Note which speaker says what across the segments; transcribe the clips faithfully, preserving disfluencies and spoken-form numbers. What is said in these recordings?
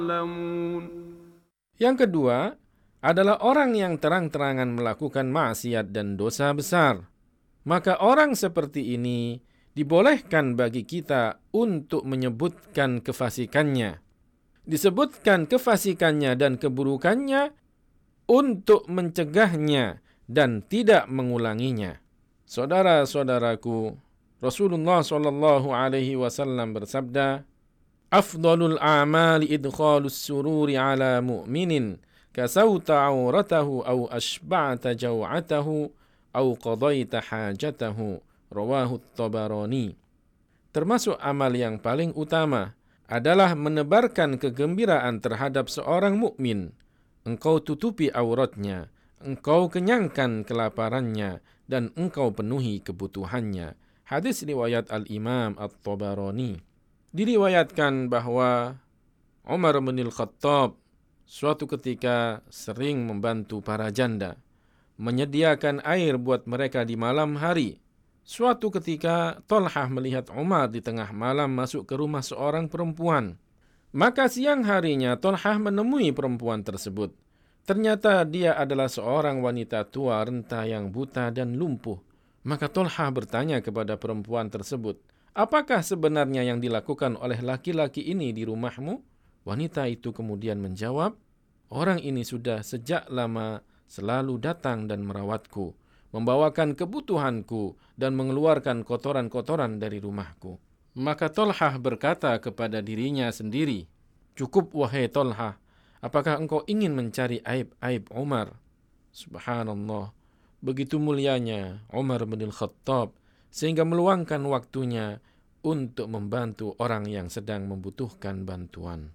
Speaker 1: Yang kedua adalah orang yang terang-terangan melakukan maksiat dan dosa besar. Maka orang seperti ini dibolehkan bagi kita untuk menyebutkan kefasikannya. Disebutkan kefasikannya dan keburukannya untuk mencegahnya dan tidak mengulanginya. Saudara-saudaraku, Rasulullah shallallahu alaihi wasallam bersabda, "Afdalul a'mali idkhalus sururi ala mu'minin kasauta auratahu au ashba'ta jaw'atahu au qadaita hajatahu." Rawahu Tabarani. Termasuk amal yang paling utama adalah menebarkan kegembiraan terhadap seorang mukmin. Engkau tutupi auratnya, engkau kenyangkan kelaparannya, dan engkau penuhi kebutuhannya. Hadis riwayat Al-Imam At-Tabarani. Diriwayatkan bahwa Umar bin Al-Khattab suatu ketika sering membantu para janda, menyediakan air buat mereka di malam hari. Suatu ketika Thalhah melihat Umar di tengah malam masuk ke rumah seorang perempuan. Maka siang harinya Thalhah menemui perempuan tersebut. Ternyata dia adalah seorang wanita tua renta yang buta dan lumpuh. Maka Thalhah bertanya kepada perempuan tersebut, "Apakah sebenarnya yang dilakukan oleh laki-laki ini di rumahmu?" Wanita itu kemudian menjawab, "Orang ini sudah sejak lama selalu datang dan merawatku, membawakan kebutuhanku dan mengeluarkan kotoran-kotoran dari rumahku." Maka Thalhah berkata kepada dirinya sendiri, "Cukup wahai Thalhah, apakah engkau ingin mencari aib-aib Umar?" Subhanallah, begitu mulianya Umar bin Khattab sehingga meluangkan waktunya untuk membantu orang yang sedang membutuhkan bantuan.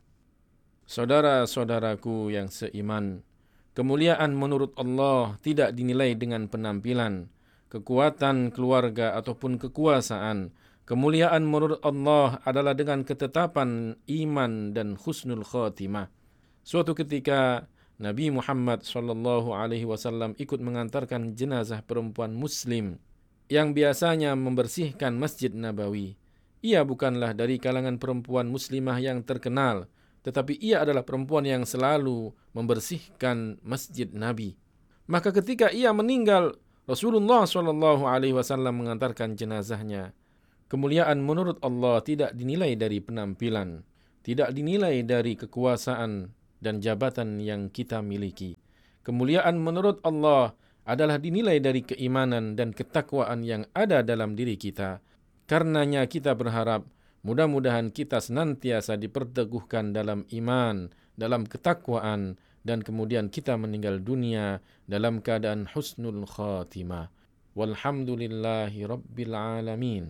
Speaker 1: Saudara-saudaraku yang seiman, kemuliaan menurut Allah tidak dinilai dengan penampilan, kekuatan keluarga ataupun kekuasaan. Kemuliaan menurut Allah adalah dengan ketetapan iman dan husnul khatimah. Suatu ketika Nabi Muhammad shallallahu alaihi wasallam ikut mengantarkan jenazah perempuan muslim yang biasanya membersihkan Masjid Nabawi. Ia bukanlah dari kalangan perempuan muslimah yang terkenal, tetapi ia adalah perempuan yang selalu membersihkan Masjid Nabi. Maka ketika ia meninggal, Rasulullah shallallahu alaihi wasallam mengantarkan jenazahnya. Kemuliaan menurut Allah tidak dinilai dari penampilan, tidak dinilai dari kekuasaan dan jabatan yang kita miliki. Kemuliaan menurut Allah adalah dinilai dari keimanan dan ketakwaan yang ada dalam diri kita. Karenanya kita berharap mudah-mudahan kita senantiasa diperteguhkan dalam iman, dalam ketakwaan, dan kemudian kita meninggal dunia dalam keadaan husnul khatimah. Walhamdulillahi rabbil alamin.